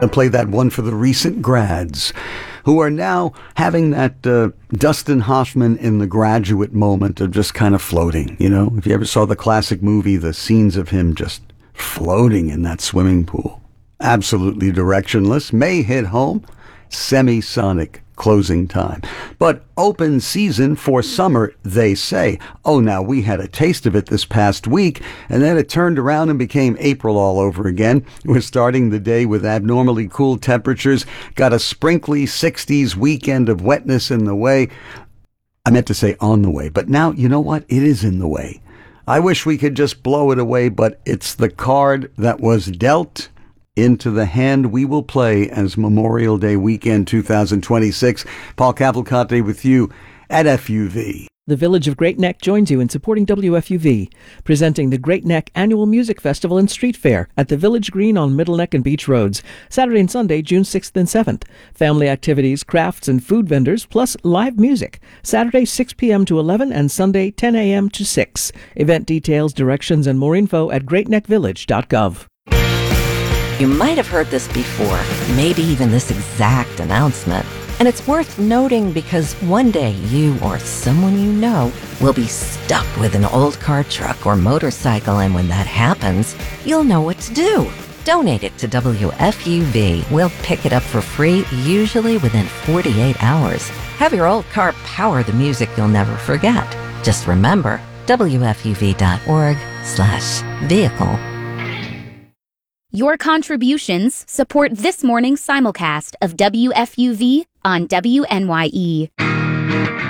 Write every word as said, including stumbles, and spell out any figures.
And play that one for the recent grads who are now having that uh, Dustin Hoffman in The Graduate moment of just kind of floating. You know, if you ever saw the classic movie, the scenes of him just floating in that swimming pool. Absolutely directionless, may hit home, semisonic closing time. But open season for summer, they say. Oh, now we had a taste of it this past week, and then it turned around and became April all over again. We're starting the day with abnormally cool temperatures, got a sprinkly sixties weekend of wetness in the way. I meant to say on the way, but now, you know what? It is in the way. I wish we could just blow it away, but it's the card that was dealt into the hand we will play as Memorial Day weekend two thousand twenty-six. Paul Cavalcante with you at F U V. The Village of Great Neck joins you in supporting W F U V, presenting the Great Neck Annual Music Festival and Street Fair at the Village Green on Middle Neck and Beach Roads, Saturday and Sunday, June sixth and seventh. Family activities, crafts, and food vendors, plus live music. Saturday, six p.m. to eleven and Sunday, ten a.m. to six. Event details, directions, and more info at great neck village dot gov. You might have heard this before, maybe even this exact announcement. And it's worth noting because one day you or someone you know will be stuck with an old car, truck, or motorcycle, and when that happens, you'll know what to do. Donate it to W F U V. We'll pick it up for free, usually within forty-eight hours. Have your old car power the music you'll never forget. Just remember, W F U V dot org slash vehicle. Your contributions support this morning's simulcast of W F U V on W N Y E.